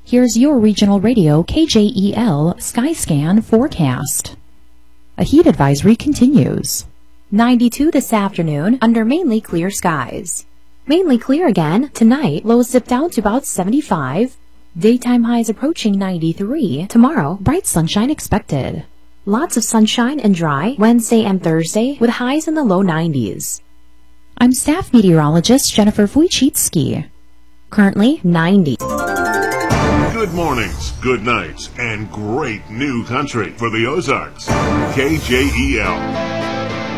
Here's your regional radio KJEL Skyscan forecast. A heat advisory continues. 92 this afternoon under mainly clear skies. Mainly clear again tonight, lows dip down to about 75. Daytime highs approaching 93. Tomorrow, bright sunshine expected. Lots of sunshine and dry Wednesday and Thursday with highs in the low 90s. I'm staff meteorologist Jennifer Wojcicki. Currently 90. Good mornings, good nights, and great new country for the Ozarks. KJEL.